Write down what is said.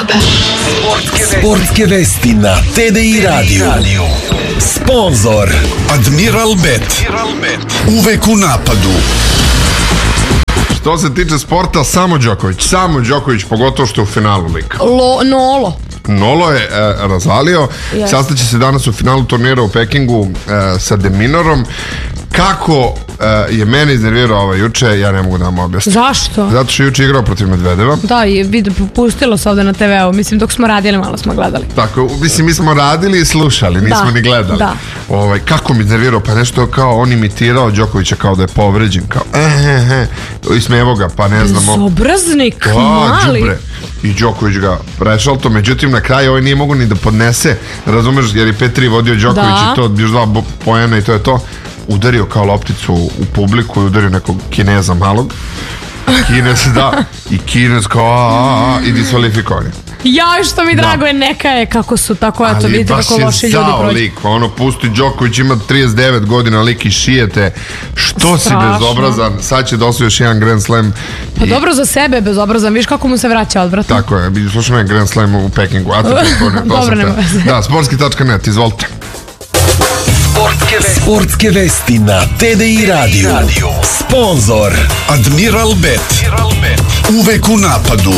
Sportske vesti na TDI Radio. Sponzor Admiral Bet. Uvek u napadu. Što se tiče sporta, samo Đoković, pogotovo što je u finalu lika. Nolo je razvalio, sastaće se danas u finalu turnira u Pekingu sa Deminorom. Kako je mene iznervirao juče, ja ne mogu da vam objasnim. Zašto? Zato što je juče igrao protiv Medvedeva. Da, i pustilo se ovde na TV-u. Mislim, dok smo radili, malo smo gledali. Tako, mislim, mi smo radili i slušali, nismo ni gledali. Da. Kako mi iznervirao, pa nešto kao on imitirao Đokovića kao da je povređen, kao ismevo ga, pa ne znamo. Bezobraznik, mali. Đubre. I Đoković ga prešao to, međutim na kraju ovaj nije mogu ni da podnese, razumeš, jer je 5-3 vodio Đoković i to još 2 pojena i to je to. Udario kao lopticu u publiku i udario nekog Kineza malog. Kinez kao i diskvalifikovan je. Ja, što mi drago je, neka je kako su tako, eto, vidite kako loši ljudi prođu. Lik, pusti Đoković, ima 39 godina, lik i šijete. Što si bezobrazan, sad će da osvoji još jedan Grand Slam. Pa dobro za sebe bezobrazan, viš kako mu se vraća odvratno. Tako je, slušaj me Grand Slam u Pekingu. Dobro, nema veze. Da, sportski.net, izvolite. Sportske vesti na TDI Radio. Sponzor Admiral Bet. Uvek u napadu.